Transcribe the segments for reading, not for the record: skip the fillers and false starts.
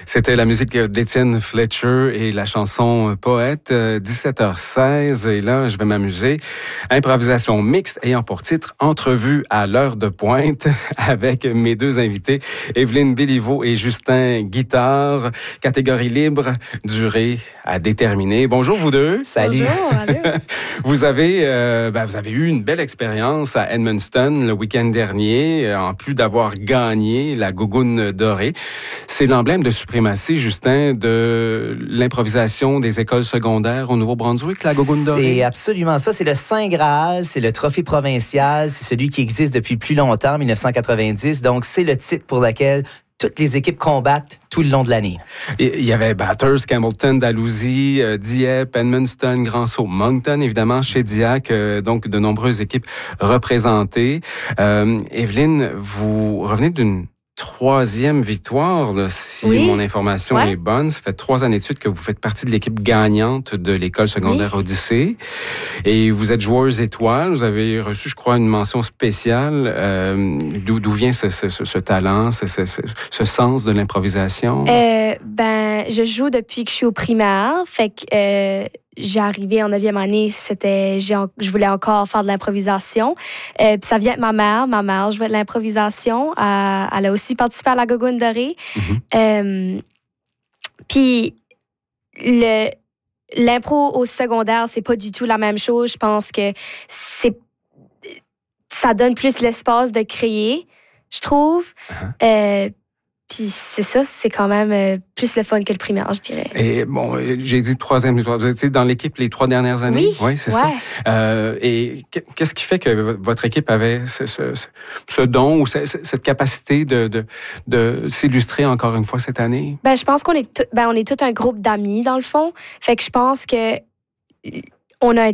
C'était la musique d'Étienne Fletcher et la chanson Poète, 17h16. Et là, je vais m'amuser. Improvisation mixte ayant pour titre Entrevue à l'heure de pointe avec mes deux invités, Evelyne Béliveau et Justin Guitard. Catégorie libre, durée à déterminer. Bonjour vous deux. Salut. Bonjour, Vous avez eu une belle expérience à Edmundston le week-end dernier, en plus d'avoir gagné la Gougoune dorée. C'est l'emblème de suprématie, Justin, de l'improvisation des écoles secondaires au Nouveau-Brunswick, la Gougoune dorée. C'est absolument ça. C'est le Saint Graal, c'est le trophée provincial, c'est celui qui existe depuis plus longtemps, 1990. Donc, c'est le titre pour lequel toutes les équipes combattent tout le long de l'année. Il y avait Bathurst, Campbellton, Dalhousie, Dieppe, Edmundston, Grand-Sault, Moncton, évidemment, Shediac, donc de nombreuses équipes représentées. Evelyne, vous revenez d'une troisième victoire, là, si mon information est bonne. Ça fait 3 années de suite que vous faites partie de l'équipe gagnante de l'école secondaire Odyssée. Et vous êtes joueuse étoile. Vous avez reçu, je crois, une mention spéciale. D'où vient ce talent, ce sens de l'improvisation? Je joue depuis que je suis au primaire. Fait que j'ai arrivé en 9e année, je voulais encore faire de l'improvisation. Puis ça vient de ma mère. Ma mère jouait de l'improvisation. Elle a aussi participé à la Gougoune dorée. Puis l'impro au secondaire, c'est pas du tout la même chose. Je pense que ça donne plus l'espace de créer, je trouve. Puis c'est ça, c'est quand même plus le fun que le primaire, je dirais. Et bon, j'ai dit 3e victoire. Vous étiez dans l'équipe les 3 dernières années? Oui, c'est ça. Et qu'est-ce qui fait que votre équipe avait ce don ou cette capacité de s'illustrer encore une fois cette année? Je pense qu'on est tout un groupe d'amis, dans le fond. Fait que je pense que on a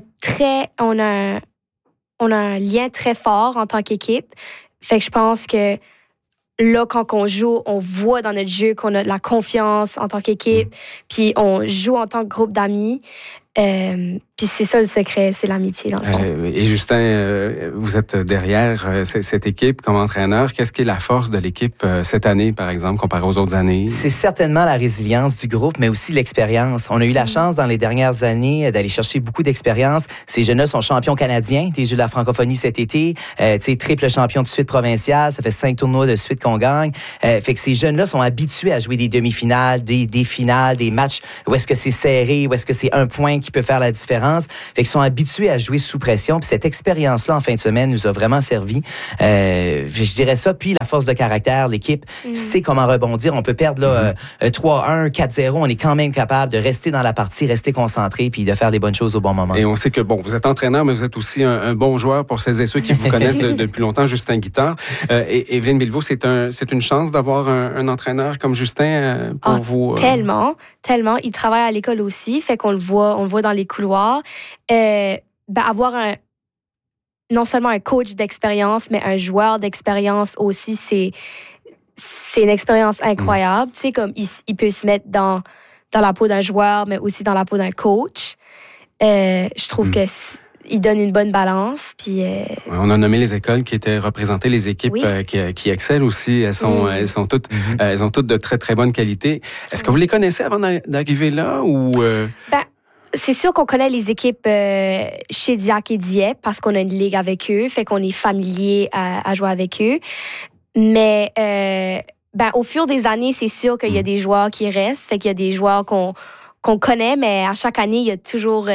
un lien très fort en tant qu'équipe. Fait que je pense que là, quand on joue, on voit dans notre jeu qu'on a de la confiance en tant qu'équipe, puis on joue en tant que groupe d'amis. Puis c'est ça le secret, c'est l'amitié dans le fond. Et Justin, vous êtes derrière cette équipe comme entraîneur. Qu'est-ce qui est la force de l'équipe cette année, par exemple, comparée aux autres années? C'est certainement la résilience du groupe, mais aussi l'expérience. On a eu la chance dans les dernières années d'aller chercher beaucoup d'expérience. Ces jeunes-là sont champions canadiens des Jeux de la francophonie cet été. Triple champion de suite provincial. Ça fait 5 tournois de suite qu'on gagne. Fait que ces jeunes-là sont habitués à jouer des demi-finales, des finales, des matchs où est-ce que c'est serré, où est-ce que c'est un point qui peut faire la différence. Fait qu'ils sont habitués à jouer sous pression. Puis cette expérience-là, en fin de semaine, nous a vraiment servi. Je dirais ça. Puis la force de caractère, l'équipe sait comment rebondir. On peut perdre 3-1, 4-0. On est quand même capable de rester dans la partie, rester concentré, puis de faire les bonnes choses au bon moment. Et on sait que, vous êtes entraîneur, mais vous êtes aussi un bon joueur pour celles et ceux qui vous connaissent depuis longtemps, Justin Guitard. Et Evelyne Béliveau, c'est une chance d'avoir un entraîneur comme Justin pour vous? Tellement. Il travaille à l'école aussi, fait qu'on le voit dans les couloirs. Avoir non seulement un coach d'expérience, mais un joueur d'expérience aussi, c'est une expérience incroyable. Tu sais, comme il peut se mettre dans la peau d'un joueur, mais aussi dans la peau d'un coach. Je trouve que il donne une bonne balance. Puis, on a nommé les écoles qui étaient représentées, les équipes qui excellent aussi. Elles ont toutes de très, très bonne qualité. Est-ce que vous les connaissez avant d'arriver là ou... C'est sûr qu'on connaît les équipes Shediac et Dieppe parce qu'on a une ligue avec eux, fait qu'on est familier à jouer avec eux. Mais au fur des années, c'est sûr qu'il y a des joueurs qui restent, fait qu'il y a des joueurs qu'on connaît, mais à chaque année, il y a toujours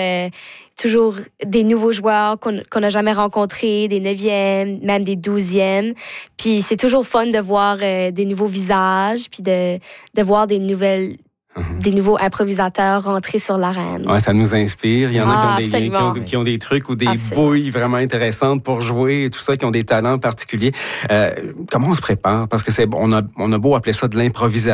des nouveaux joueurs qu'on n'a jamais rencontrés, des 9e, même des 12e. Puis c'est toujours fun de voir des nouveaux visages, puis de voir des nouveaux improvisateurs rentrer sur l'arène. Ouais, ça nous inspire. Il y en a qui ont des trucs ou des bouilles vraiment intéressantes pour jouer et tout ça, qui ont des talents particuliers. Comment on se prépare? Parce que on a beau appeler ça de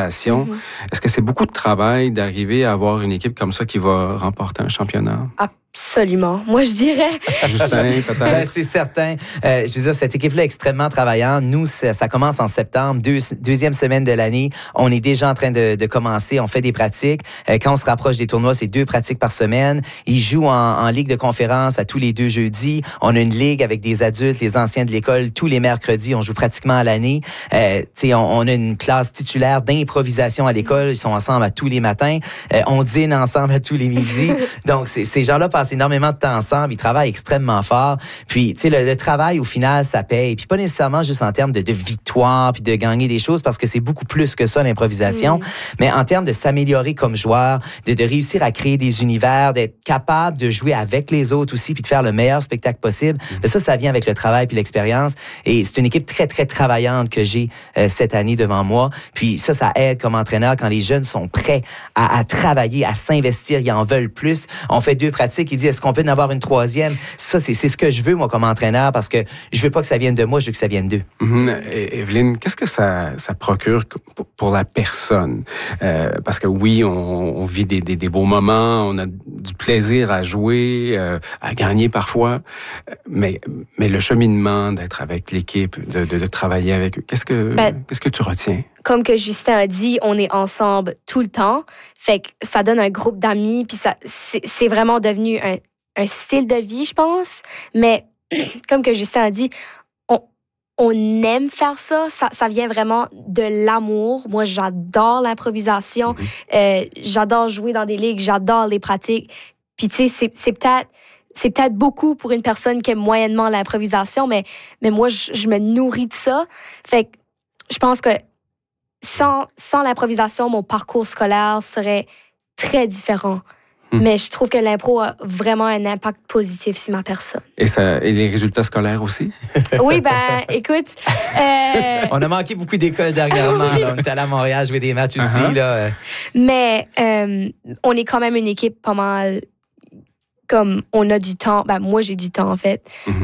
l'improvisation. Est-ce que c'est beaucoup de travail d'arriver à avoir une équipe comme ça qui va remporter un championnat? Absolument. Moi, je dirais. Justin, peut-être. C'est certain. Je veux dire, cette équipe-là est extrêmement travaillante. Nous, ça commence en septembre, deuxième semaine de l'année. On est déjà en train de commencer. On fait des pratiques. Quand on se rapproche des tournois, c'est 2 pratiques par semaine. Ils jouent en ligue de conférence à tous les 2 jeudis. On a une ligue avec des adultes, les anciens de l'école, tous les mercredis. On joue pratiquement à l'année. On a une classe titulaire d'improvisation à l'école. Ils sont ensemble à tous les matins. On dîne ensemble à tous les midis. Donc, ces gens-là passent énormément de temps ensemble. Ils travaillent extrêmement fort. Puis, tu sais, le travail, au final, ça paye. Puis pas nécessairement juste en termes de victoire puis de gagner des choses, parce que c'est beaucoup plus que ça, l'improvisation. Mais en termes de s'améliorer comme joueur, de réussir à créer des univers, d'être capable de jouer avec les autres aussi puis de faire le meilleur spectacle possible. Mais ça vient avec le travail puis l'expérience. Et c'est une équipe très, très travaillante que j'ai cette année devant moi. Puis ça aide comme entraîneur quand les jeunes sont prêts à travailler, à s'investir, ils en veulent plus. On fait 2 pratiques, il dit, est-ce qu'on peut en avoir une 3e? Ça, c'est ce que je veux, moi, comme entraîneur, parce que je veux pas que ça vienne de moi, je veux que ça vienne d'eux. Evelyne, qu'est-ce que ça procure pour la personne? Parce que oui, on vit des beaux moments, on a du plaisir à jouer, à gagner parfois, mais le cheminement d'être avec l'équipe, de travailler avec eux, qu'est-ce que tu retiens? Comme que Justin a dit, on est ensemble tout le temps. Fait que ça donne un groupe d'amis, puis c'est vraiment devenu un style de vie, je pense. Mais comme que Justin a dit, on aime faire ça. Ça vient vraiment de l'amour. Moi, j'adore l'improvisation. J'adore jouer dans des ligues. J'adore les pratiques. Puis tu sais, c'est peut-être beaucoup pour une personne qui aime moyennement l'improvisation, mais moi, je me nourris de ça. Fait que je pense que sans l'improvisation, mon parcours scolaire serait très différent. Mais je trouve que l'impro a vraiment un impact positif sur ma personne. Et les résultats scolaires aussi? Oui, écoute... On a manqué beaucoup d'écoles dernièrement. Oui. Là. On est allé à Montréal jouer des matchs aussi. Là. Mais on est quand même une équipe pas mal... Comme on a du temps, moi j'ai du temps en fait.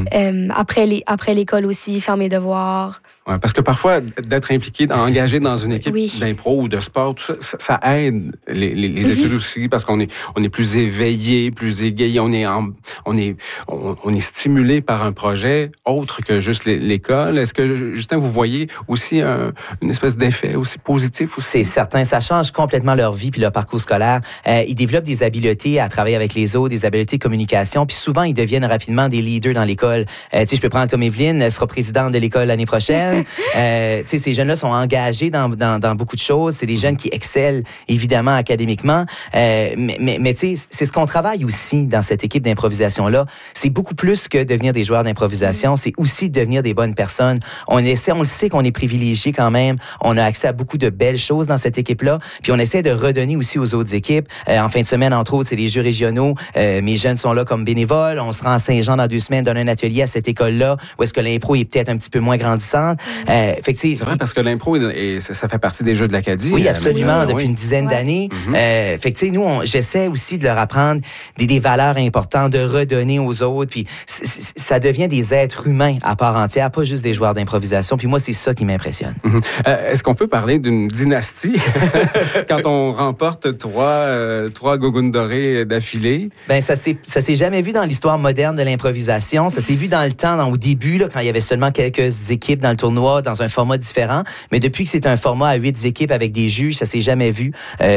Après l'école aussi, faire mes devoirs. Ouais, parce que parfois, d'être impliqué, engagé dans une équipe d'impro ou de sport, tout ça aide les études aussi, parce qu'on est plus éveillé, plus égayé, on est stimulé par un projet autre que juste l'école. Est-ce que, Justin, vous voyez aussi une espèce d'effet aussi positif aussi? C'est certain, ça change complètement leur vie puis leur parcours scolaire. Ils développent des habiletés à travailler avec les autres, des habiletés de communication, puis souvent, ils deviennent rapidement des leaders dans l'école. Tu sais, je peux prendre comme Evelyne, elle sera présidente de l'école l'année prochaine. Ces jeunes-là sont engagés dans beaucoup de choses. C'est des jeunes qui excellent, évidemment, académiquement. Mais c'est ce qu'on travaille aussi dans cette équipe d'improvisation-là. C'est beaucoup plus que devenir des joueurs d'improvisation. C'est aussi devenir des bonnes personnes. On le sait qu'on est privilégié quand même. On a accès à beaucoup de belles choses dans cette équipe-là. Puis on essaie de redonner aussi aux autres équipes. En fin de semaine, entre autres, c'est les jeux régionaux. Mes jeunes sont là comme bénévoles. On se rend à Saint-Jean dans 2 semaines, donne un atelier à cette école-là où est-ce que l'impro est peut-être un petit peu moins grandissante. C'est vrai, parce que l'impro, ça fait partie des Jeux de l'Acadie. Oui, absolument, depuis une dizaine d'années. J'essaie aussi de leur apprendre des valeurs importantes, de redonner aux autres, puis ça devient des êtres humains à part entière, pas juste des joueurs d'improvisation, puis moi, c'est ça qui m'impressionne. Est-ce qu'on peut parler d'une dynastie quand on remporte 3 Gougoune dorées d'affilée? Ça s'est jamais vu dans l'histoire moderne de l'improvisation. Ça s'est vu dans le temps, au début, là, quand il y avait seulement quelques équipes dans le tournoi, dans un format différent. Mais depuis que c'est un format à 8 équipes avec des juges, ça s'est jamais vu.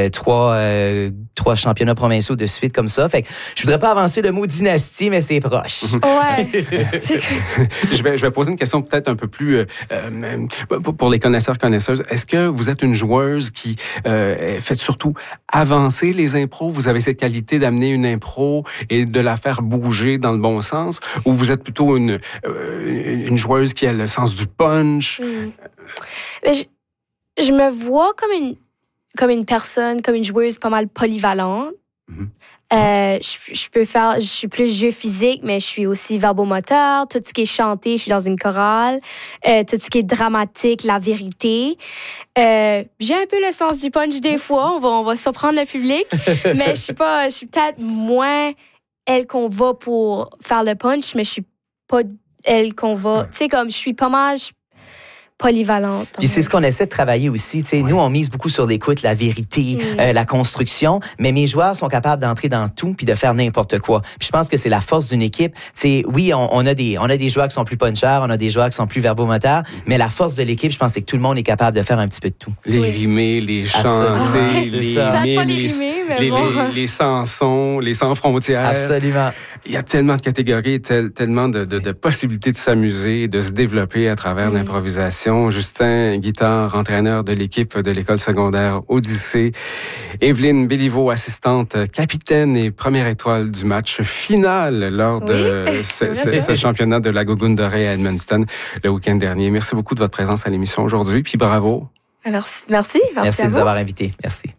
3 championnats provinciaux de suite comme ça. Fait que je voudrais pas avancer le mot dynastie, mais c'est proche. Ouais. Je vais poser une question peut-être un peu plus pour les connaisseuses. Est-ce que vous êtes une joueuse qui fait surtout avancer les impros? Vous avez cette qualité d'amener une impro et de la faire bouger dans le bon sens? Ou vous êtes plutôt une joueuse qui a le sens du punch? Mais je me vois comme une personne, comme une joueuse pas mal polyvalente. Je suis plus jeu physique, mais je suis aussi verbomoteur. Tout ce qui est chanté, je suis dans une chorale. Tout ce qui est dramatique, la vérité. J'ai un peu le sens du punch des fois. On va surprendre le public. Mais je suis peut-être moins elle qu'on va pour faire le punch, mais je suis pas elle qu'on va. Tu sais, comme je suis pas mal. polyvalente. Puis c'est ce qu'on essaie de travailler aussi. Tu sais, nous, on mise beaucoup sur l'écoute, la vérité, la construction, mais mes joueurs sont capables d'entrer dans tout puis de faire n'importe quoi. Puis je pense que c'est la force d'une équipe. Tu sais, oui, on a des joueurs qui sont plus punchers, on a des joueurs qui sont plus verbomoteurs, mais la force de l'équipe, je pense, c'est que tout le monde est capable de faire un petit peu de tout. Les rimer, les chanter, les chansons, les sans frontières. Absolument. Il y a tellement de catégories, tellement de possibilités de s'amuser, de se développer à travers l'improvisation. Justin, guitare, entraîneur de l'équipe de l'école secondaire Odyssée. Evelyne Béliveau, assistante, capitaine et première étoile du match final lors de ce championnat de la Gougoune dorée à Edmundston le week-end dernier. Merci beaucoup de votre présence à l'émission aujourd'hui, puis bravo. Merci à vous. Merci de nous avoir invités. Merci.